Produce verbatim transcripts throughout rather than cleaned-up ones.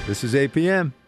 This is A P M.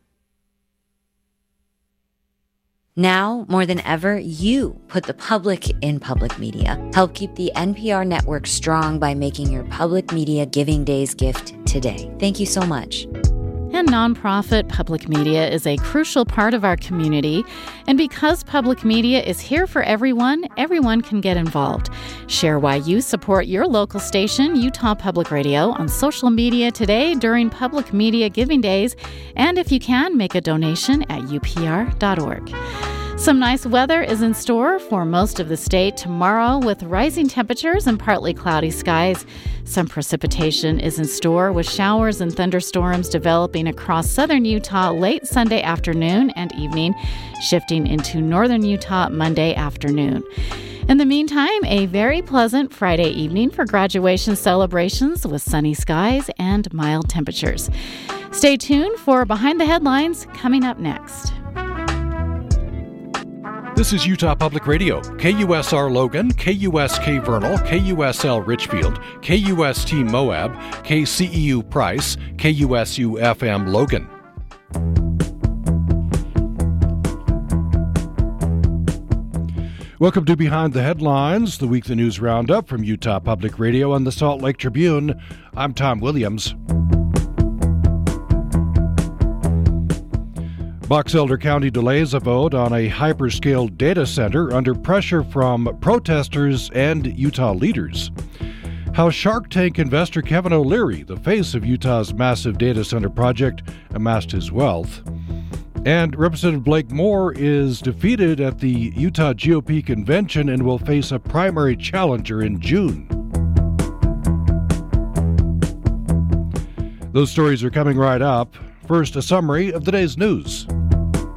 Now, more than ever, you put the public in public media. Help keep the N P R network strong by making your Public Media Giving Days gift today. Thank you so much. And nonprofit public media is a crucial part of our community. And because public media is here for everyone, everyone can get involved. Share why you support your local station, Utah Public Radio, on social media today during Public Media Giving Days. And if you can, make a donation at U P R dot org. Some nice weather is in store for most of the state tomorrow with rising temperatures and partly cloudy skies. Some precipitation is in store with showers and thunderstorms developing across southern Utah late Sunday afternoon and evening, shifting into northern Utah Monday afternoon. In the meantime, a very pleasant Friday evening for graduation celebrations with sunny skies and mild temperatures. Stay tuned for Behind the Headlines coming up next. This is Utah Public Radio, K U S R Logan, K U S K Vernal, K U S L Richfield, K U S T Moab, K C E U Price, K U S U F M Logan. Welcome to Behind the Headlines, the weekly news roundup from Utah Public Radio and the Salt Lake Tribune. I'm Tom Williams. Box Elder County delays a vote on a hyperscale data center under pressure from protesters and Utah leaders. How Shark Tank investor Kevin O'Leary, the face of Utah's massive data center project, amassed his wealth. And Representative Blake Moore is defeated at the Utah G O P convention and will face a primary challenger in June. Those stories are coming right up. First, a summary of the day's news.